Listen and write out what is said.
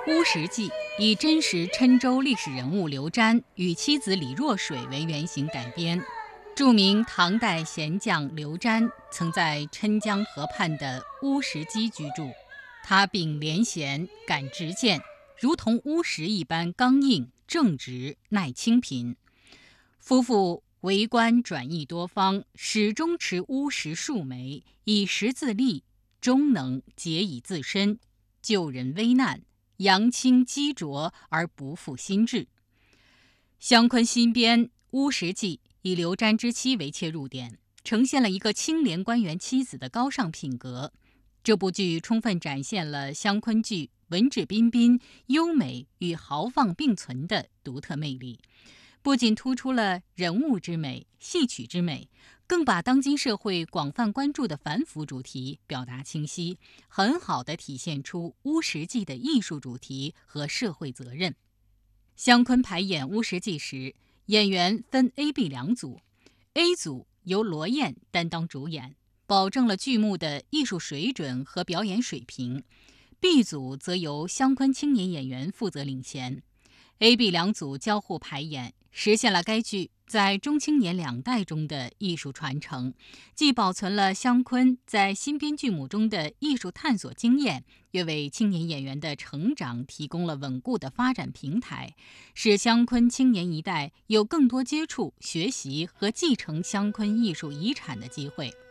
《乌石记》以真实郴州历史人物刘瞻与妻子李若水为原型改编。著名唐代贤将刘瞻曾在郴江河畔的乌石矶居住，他秉廉贤，敢直谏，如同乌石一般刚硬正直，耐清贫。夫妇为官转移多方，始终持乌石数枚，以石自立，终能节以自身，救人危难，扬清积浊而不负心志。湘昆新编《乌石记》以刘瞻之妻为切入点，呈现了一个清廉官员妻子的高尚品格。这部剧充分展现了湘昆剧文质彬彬、优美与豪放并存的独特魅力，不仅突出了人物之美、戏曲之美，更把当今社会广泛关注的反腐主题表达清晰，很好地体现出乌石记的艺术主题和社会责任。湘昆排演乌石记时，演员分 A、B 两组， A 组由罗燕担当主演，保证了剧目的艺术水准和表演水平。 B 组则由湘昆青年演员负责领衔。 A、B 两组交互排演，实现了该剧在中青年两代中的艺术传承，既保存了湘昆在新编剧目中的艺术探索经验，也为青年演员的成长提供了稳固的发展平台，使湘昆青年一代有更多接触、学习和继承湘昆艺术遗产的机会。